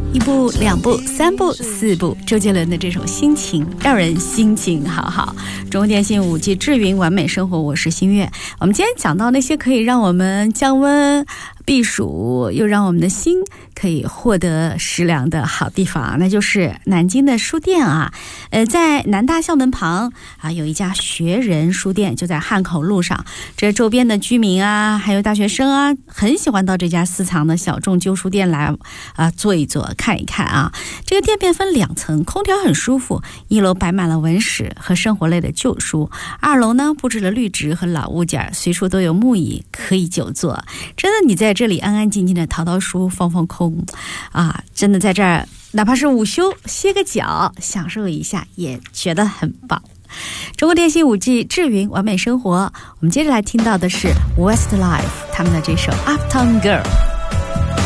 一部、两部、三部、四部，周杰伦的这首《心情》让人心情好好。中国电信5G智云完美生活，我是新月。我们今天讲到那些可以让我们降温避暑，又让我们的心可以获得食粮的好地方，那就是南京的书店啊。在南大校门旁啊，有一家学人书店，就在汉口路上。这周边的居民啊，还有大学生啊，很喜欢到这家私藏的小众旧书店来坐一坐，看一看啊。这个店面分2层，空调很舒服。1楼摆满了文史和生活类的旧书，2楼呢布置了绿植和老物件，随处都有木椅可以久坐。真的，你在这里安安静静的淘淘书，放放空啊，真的在这儿哪怕是午休歇个脚享受一下也觉得很棒。中国电信5G智云完美生活，我们接着来听到的是 Westlife 他们的这首 Uptown Girl。